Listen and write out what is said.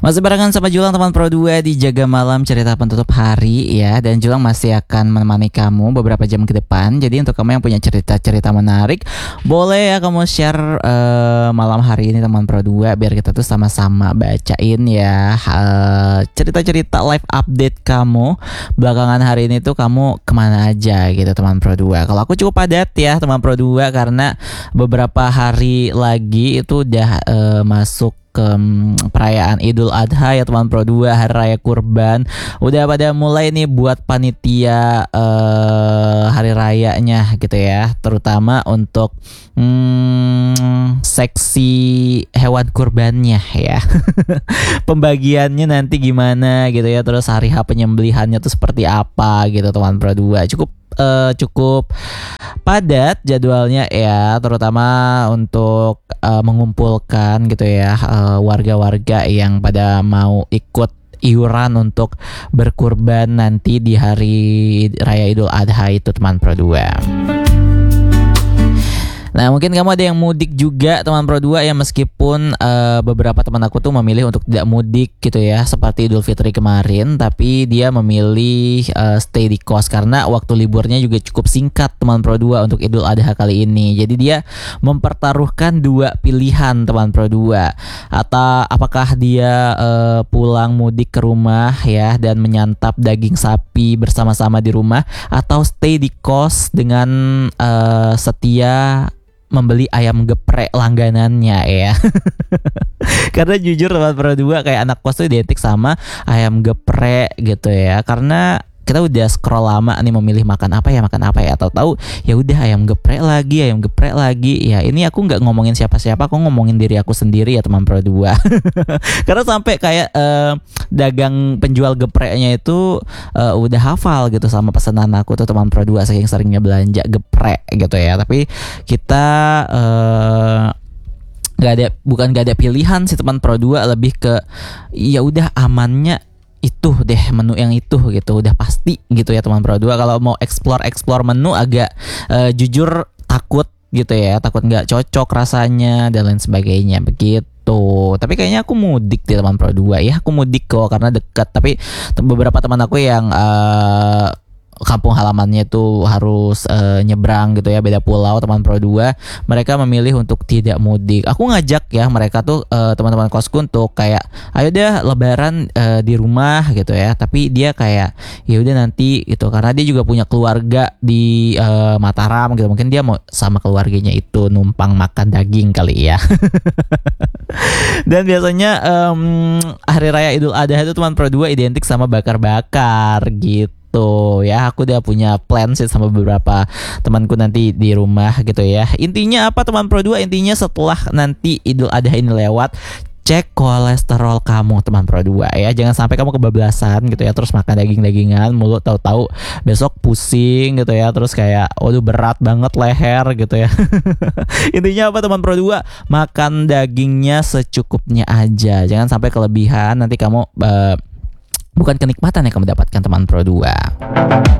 Masih barengan sama Julang teman Pro 2 di Jaga Malam cerita penutup hari ya. Dan Julang masih akan menemani kamu beberapa jam ke depan. Jadi untuk kamu yang punya cerita-cerita menarik, boleh ya kamu share malam hari ini teman Pro 2, biar kita tuh sama-sama bacain ya cerita-cerita live update kamu belakangan hari ini tuh kamu kemana aja gitu teman Pro 2. Kalau aku cukup padat ya teman Pro 2, karena beberapa hari lagi itu udah masuk ke perayaan Idul Adha ya teman Pro 2, hari raya kurban. Udah pada mulai nih buat panitia hari rayanya gitu ya, terutama untuk seksi hewan kurbannya ya. Pembagiannya nanti gimana gitu ya, terus hari H penyembelihannya tuh seperti apa gitu teman Pro 2. Cukup padat jadwalnya ya, terutama untuk mengumpulkan gitu ya warga-warga yang pada mau ikut iuran untuk berkurban nanti di hari raya Idul Adha itu teman Pro 2. Nah mungkin kamu ada yang mudik juga teman Pro 2 ya, meskipun beberapa teman aku tuh memilih untuk tidak mudik gitu ya seperti Idul Fitri kemarin, tapi dia memilih stay di kos karena waktu liburnya juga cukup singkat teman Pro 2 untuk Idul Adha kali ini. Jadi dia mempertaruhkan dua pilihan teman Pro 2, atau apakah dia pulang mudik ke rumah ya dan menyantap daging sapi bersama-sama di rumah, atau stay di kos dengan setia membeli ayam geprek langganannya ya. Karena jujur teman Pro 2 kayak anak kos tuh identik sama ayam geprek gitu ya. Karena kita udah scroll lama nih memilih makan apa ya, tahu-tahu ya udah ayam geprek lagi ya. Ini aku nggak ngomongin siapa-siapa, aku ngomongin diri aku sendiri ya teman Pro 2. Karena sampai kayak dagang penjual gepreknya itu udah hafal gitu sama pesanan aku tuh teman Pro 2, saking seringnya belanja geprek gitu ya. Tapi kita bukan gak ada pilihan sih teman Pro 2, lebih ke ya udah amannya itu deh, menu yang itu gitu udah pasti gitu ya teman Pro 2. Kalau mau explore menu agak jujur takut gitu ya, takut nggak cocok rasanya dan lain sebagainya begitu. Tapi kayaknya aku mudik di teman Pro 2 ya, aku mudik kok karena dekat. Tapi beberapa teman aku yang kampung halamannya itu harus nyebrang gitu ya, beda pulau teman Pro 2, mereka memilih untuk tidak mudik. Aku ngajak ya mereka tuh teman-teman kosku untuk kayak ayo deh lebaran di rumah gitu ya, tapi dia kayak ya udah nanti gitu, karena dia juga punya keluarga di Mataram gitu, mungkin dia mau sama keluarganya itu numpang makan daging kali ya. Dan biasanya hari raya Idul Adha itu teman Pro 2 identik sama bakar-bakar gitu. Tuh ya, aku udah punya plan sih sama beberapa temanku nanti di rumah gitu ya. Intinya apa teman Pro 2? Intinya setelah nanti Idul Adha ini lewat, cek kolesterol kamu teman Pro 2 ya. Jangan sampai kamu kebablasan gitu ya, terus makan daging-dagingan mulu, tahu-tahu besok pusing gitu ya, terus kayak waduh berat banget leher gitu ya. Intinya apa teman Pro 2? Makan dagingnya secukupnya aja, jangan sampai kelebihan, nanti kamu bukan kenikmatan yang kamu dapatkan teman Pro 2.